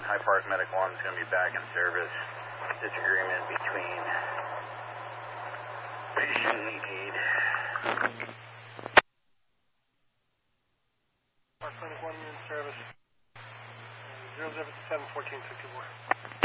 High Park Medic 1 is going to be back in service. Disagreement between patient and EPAID. Park Medic 1 in service. 007 1464.